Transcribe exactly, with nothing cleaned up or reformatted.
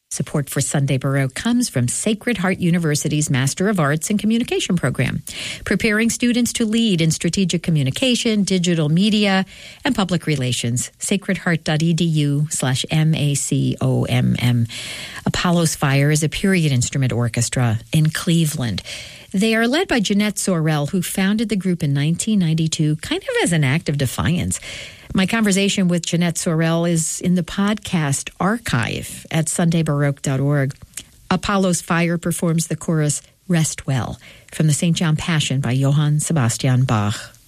Support for Sunday Baroque comes from Sacred Heart University's Master of Arts in Communication program, preparing students to lead in strategic communication, digital media, and public relations. sacredheart.edu slash M-A-C-O-M-M. Apollo's Fire is a period instrument orchestra in Cleveland. They are led by Jeanette Sorrell, who founded the group in nineteen ninety-two, kind of as an act of defiance. My conversation with Jeanette Sorrell is in the podcast archive at sunday baroque dot org. Apollo's Fire performs the chorus Rest Well from the Saint John Passion by Johann Sebastian Bach.